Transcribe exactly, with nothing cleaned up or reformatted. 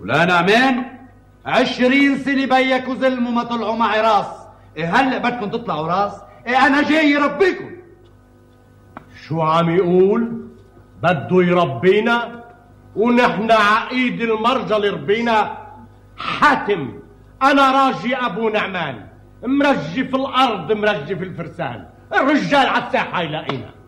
ولا نعمين عشرين سنة بيك وزلموا ما طلعوا معي راس. إيه هلأ بدكم تطلعوا راس؟ إيه أنا جاي يربيكم. شو عم يقول؟ بده يربينا ونحن عقيد المرجل ربينا. حاتم أنا راجي أبو نعمان، مرجي في الأرض مرجي في الفرسان، الرجال على الساحة يلاقينا.